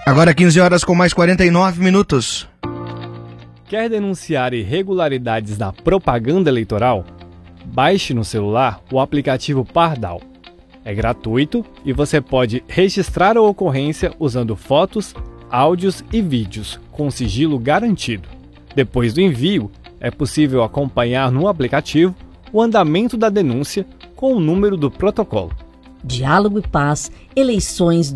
Agora 15 horas com mais 49 minutos. Quer denunciar irregularidades na propaganda eleitoral? Baixe no celular o aplicativo Pardal. É gratuito e você pode registrar a ocorrência usando fotos, áudios e vídeos, com sigilo garantido. Depois do envio, é possível acompanhar no aplicativo o andamento da denúncia com o número do protocolo. Diálogo e Paz, eleições